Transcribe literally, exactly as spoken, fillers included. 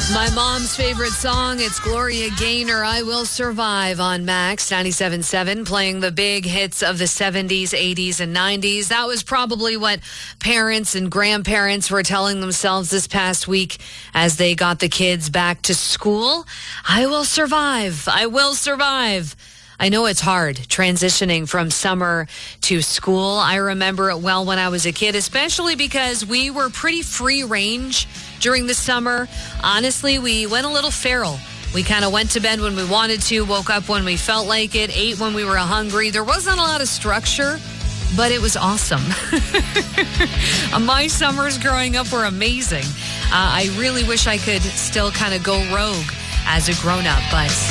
My mom's favorite song, it's Gloria Gaynor, I Will Survive on Max ninety-seven point seven, playing the big hits of the seventies, eighties, and nineties. That was probably what parents and grandparents were telling themselves this past week as they got the kids back to school. I will survive. I will survive. I know it's hard transitioning from summer to school. I remember it well when I was a kid, especially because we were pretty free range during the summer. Honestly, we went a little feral. We kind of went to bed when we wanted to, woke up when we felt like it, ate when we were hungry. There wasn't a lot of structure, but it was awesome. My summers growing up were amazing. Uh, I really wish I could still kind of go rogue as a grown-up, but